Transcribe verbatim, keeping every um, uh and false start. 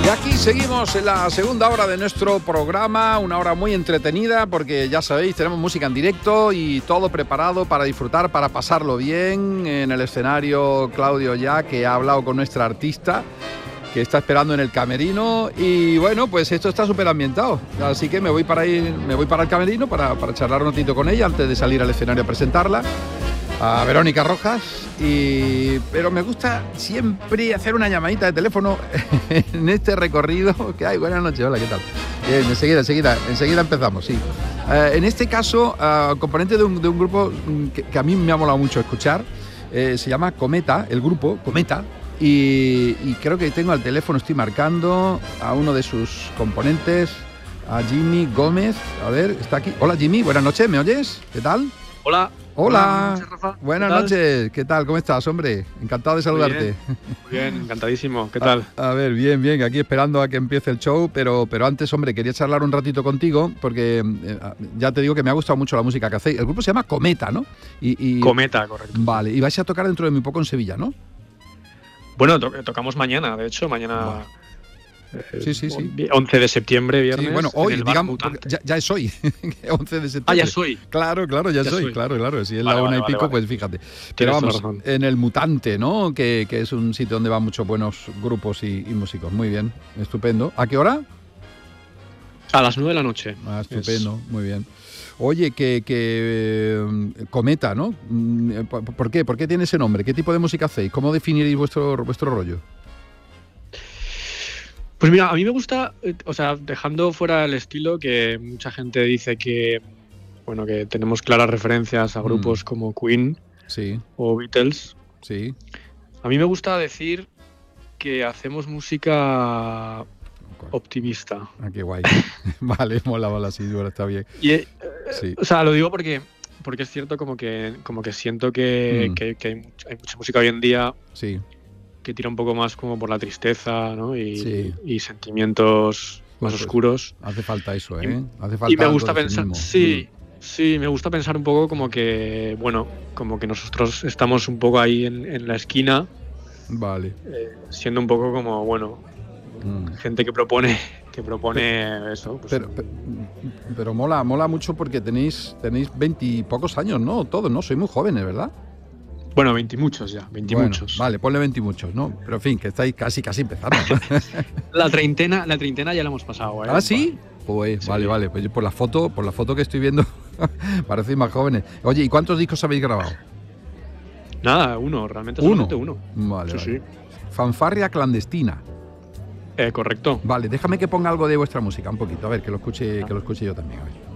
Y aquí seguimos en la segunda hora de nuestro programa, una hora muy entretenida porque ya sabéis, tenemos música en directo y todo preparado para disfrutar, para pasarlo bien. En el escenario Claudio ya, que ha hablado con nuestra artista, que está esperando en el camerino, y bueno, pues esto está súper ambientado, así que me voy para ir, me voy para el camerino para, para charlar un ratito con ella antes de salir al escenario a presentarla, a Verónica Rojas. Y pero me gusta siempre hacer una llamadita de teléfono en este recorrido que hay. Buenas noches, hola, ¿qué tal? Bien, enseguida, enseguida, enseguida empezamos, sí. Eh, en este caso, uh, componente de un, de un grupo que, que a mí me ha molado mucho escuchar, eh, se llama Cometa, el grupo Cometa, y, y creo que tengo al teléfono, estoy marcando a uno de sus componentes, a Jimmy Gómez. A ver, está aquí. Hola Jimmy, buenas noches, ¿me oyes? ¿Qué tal? Hola. Hola, buenas noches, Rafa. Buenas ¿Qué noches, ¿qué tal? ¿Cómo estás, hombre? Encantado de saludarte. Muy bien, muy bien, encantadísimo. ¿Qué tal? A, a ver, bien, bien, aquí esperando a que empiece el show, pero, pero antes, hombre, quería charlar un ratito contigo, porque eh, ya te digo que me ha gustado mucho la música que hacéis. El grupo se llama Cometa, ¿no? Y, y, Cometa, correcto. Vale, y vais a tocar dentro de muy poco en Sevilla, ¿no? Bueno, to- tocamos mañana, de hecho, mañana... Vale. Sí, sí, sí. once de septiembre, viernes. Sí, bueno, hoy, en el Bar digamos, Mutante. ya, ya es hoy, once de septiembre. Ah, ya soy. Claro, claro, ya, Ya soy, soy. claro, claro. Si es Vale, la una vale, y vale, pico, vale. pues fíjate. Pero Tienes toda vamos, razón. en el Mutante, ¿no? Que, que es un sitio donde van muchos buenos grupos y, y músicos. Muy bien, estupendo. ¿A qué hora? A las nueve de la noche. Ah, estupendo, es... muy bien. Oye, que, que eh, Cometa, ¿no? ¿Por, ¿Por qué? ¿Por qué tiene ese nombre? ¿Qué tipo de música hacéis? ¿Cómo definiréis vuestro, vuestro rollo? Pues mira, a mí me gusta, eh, o sea, dejando fuera el estilo, que mucha gente dice que, bueno, que tenemos claras referencias a grupos mm. como Queen, sí, o Beatles. Sí. A mí me gusta decir que hacemos música optimista. Ah, qué guay. Vale, mola, mola, sí, bueno, está bien. Y, eh, sí. O sea, lo digo porque, porque es cierto como que, como que siento que, mm. que, que hay, mucha, hay mucha música hoy en día sí. que tira un poco más como por la tristeza, ¿no? Y, sí. y sentimientos más pues, oscuros. Hace falta eso, ¿eh? Y, hace falta y me gusta pensar, mismo. sí, mm. sí, me gusta pensar un poco como que, bueno, como que nosotros estamos un poco ahí en, en la esquina. Vale. Eh, siendo un poco como, bueno, mm. gente que propone, que propone pero, eso. Pues, pero, pero, pero mola, mola mucho porque tenéis, tenéis veintipocos años, ¿no? Todos, ¿no? Sois muy jóvenes, ¿verdad? Bueno, veintimuchos ya, veintimuchos. Bueno, vale, ponle veintimuchos, ¿no? Pero en fin, que estáis casi, casi empezando, ¿no? la treintena, la treintena ya la hemos pasado, ¿eh? ¿Ah, sí? Pues sí. Vale, vale. Pues por la foto, por la foto que estoy viendo, parecéis más jóvenes. Oye, ¿y cuántos discos habéis grabado? Nada, uno, realmente ¿Uno? solamente uno. Vale, sí, vale. sí. Fanfarria clandestina. Eh, correcto. Vale, déjame que ponga algo de vuestra música, un poquito, a ver, que lo escuche, ah. que lo escuche yo también, a ver.